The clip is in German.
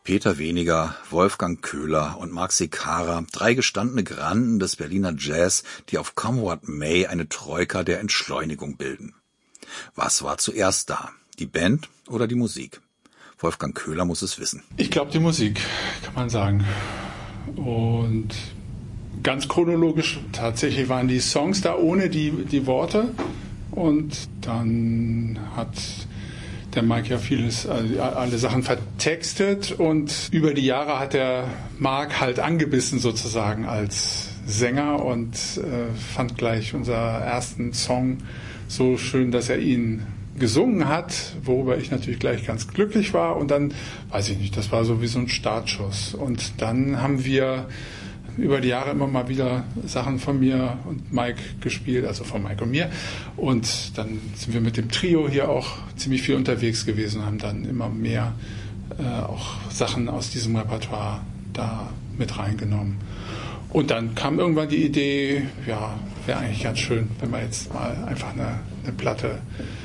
Peter Weniger, Wolfgang Köhler und Marc Secara, 3 gestandene Granden des Berliner Jazz, die auf Come What May eine Troika der Entschleunigung bilden. Was war zuerst da? Die Band oder die Musik? Wolfgang Köhler muss es wissen. Ich glaube, die Musik, kann man sagen. Und ganz chronologisch, tatsächlich waren die Songs da ohne die Worte. Und dann hat der Mike ja vieles, also alle Sachen vertextet, und über die Jahre hat der Marc halt angebissen sozusagen als Sänger und fand gleich unser ersten Song so schön, dass er ihn gesungen hat, worüber ich natürlich gleich ganz glücklich war. Und dann, weiß ich nicht, das war so wie so ein Startschuss. Und dann haben wir über die Jahre immer mal wieder Sachen von mir und Mike gespielt, also von Mike und mir. Und dann sind wir mit dem Trio hier auch ziemlich viel unterwegs gewesen und haben dann immer mehr auch Sachen aus diesem Repertoire da mit reingenommen. Und dann kam irgendwann die Idee, ja, wäre eigentlich ganz schön, wenn wir jetzt mal einfach eine Platte